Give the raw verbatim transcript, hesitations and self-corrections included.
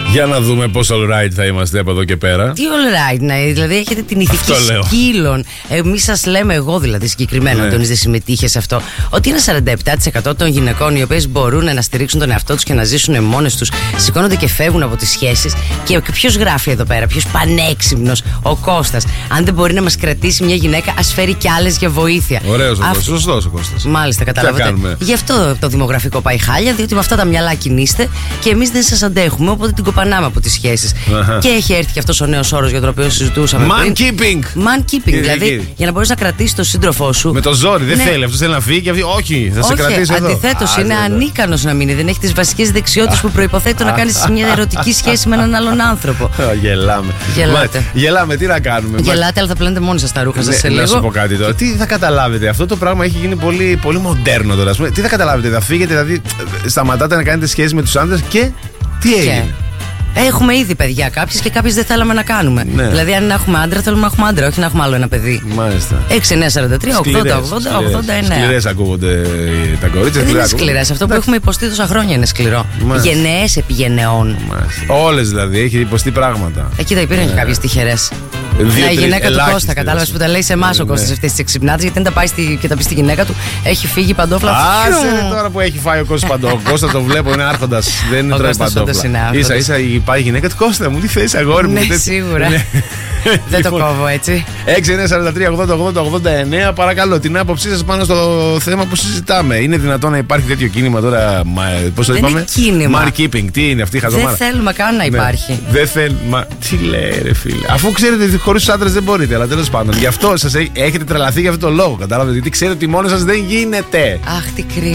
Για να δούμε πόσο all right θα είμαστε από εδώ και πέρα. Τι all right, ναι, δηλαδή έχετε την ηθική σκύλων. Εμείς σας λέμε, εγώ δηλαδή συγκεκριμένα, ναι. Αντώνης δεν συμμετείχε σε αυτό, ότι είναι σαράντα επτά τοις εκατό των γυναικών οι οποίες μπορούν να στηρίξουν τον εαυτό τους και να ζήσουν μόνες τους, σηκώνονται και φεύγουν από τις σχέσεις. Και ποιος γράφει εδώ πέρα, ποιος πανέξυπνος, ο Κώστας. Αν δεν μπορεί να μας κρατήσει μια γυναίκα, ας φέρει κι άλλες για βοήθεια. Ωραίος ο Κώστας, σωστός ο Κώστας. Μάλιστα, καταλάβατε. Γι' αυτό το δημογραφικό πάει χάλια, διότι με αυτά τα μυαλά κινείστε και εμείς δεν σας αντέχουμε, οπότε την κοπανάμε από τις σχέσεις. Uh-huh. Και έχει έρθει και αυτός ο νέος όρος για τον οποίο συζητούσαμε. Man πριν. keeping! Man keeping, και, δηλαδή και. για να μπορείς να κρατήσεις τον σύντροφό σου. Με το ζόρι, δεν ναι. θέλει. Αυτός θέλει να φύγει και αυτή. Όχι, θα σε Όχι, κρατήσω εδώ. Αντιθέτως, είναι ανίκανος να μείνει. Δεν έχει τις βασικές δεξιότητες που προϋποθέτει να κάνεις μια ερωτική σχέση με έναν άλλον άνθρωπο. Γελάμε. Γελάτε. Γελάμε, τι να κάνουμε. Γελάτε, αλλά θα πλένετε μόνοι σας τα ρούχα σας σε λίγο. Να σου πω κάτι τώρα. Τι θα καταλάβετε, αυτό το πράγμα έχει γίνει πολύ, πολύ μοντέρνο τώρα. Τι θα καταλάβετε, θα φύγετε, δηλαδή σταματάτε να κάνετε σχέση με τους άντρες και τι έγινε. Έχουμε ήδη παιδιά κάποιες και κάποιες δεν θέλαμε να κάνουμε. Ναι. Δηλαδή, αν έχουμε άντρα, θέλουμε να έχουμε άντρα, όχι να έχουμε άλλο ένα παιδί. Μάλιστα. έξι εννιά σαράντα τρία ογδόντα ογδόντα ογδόντα εννέα. Σκληρές ακούγονται τα κορίτσια. Δεν είναι σκληρές. Αυτό που έχουμε υποστεί τόσα χρόνια είναι σκληρό. Γενναίες επί γενναιών. Όλες δηλαδή, έχει υποστεί πράγματα. Εκεί θα υπήρχαν και κάποιες τυχερές. Η γυναίκα του Κώστα, κατάλαβες που τα λέει σε εμάς ο Κώστας αυτές τις εξυπνάδες, γιατί δεν τα πάει στη, και τα πει στη γυναίκα του, έχει φύγει παντόφλα. Άσε τώρα που έχει φάει ο Κώστας παντόφλα. Ο Κώστας το βλέπω, είναι άρχοντας. Δεν τρώει παντόφλα. Ίσα ίσα πάει η γυναίκα του Κώστα μου, τι θες αγόρι μου. Ναι, σίγουρα. Δεν το κόβω έτσι. έξι εννιά σαράντα τρία ογδόντα ογδόντα ογδόντα εννέα. Παρακαλώ την άποψή σας πάνω στο θέμα που συζητάμε. Είναι δυνατόν να υπάρχει τέτοιο κίνημα τώρα? Πώς το είπαμε? Mark keeping. Τι είναι αυτή η χαζομάρα? Δεν θέλουμε καν να υπάρχει. Δεν θέλουμε. Τι λέει ρε φίλε? Αφού ξέρετε ότι χωρίς τους άντρες δεν μπορείτε. Αλλά τέλος πάντων, γι' αυτό σας έχετε τρελαθεί για αυτό το λόγο. Κατάλαβετε? Γιατί ξέρετε ότι μόνο σας δεν γίνεται. Αχ, τι κρίμα.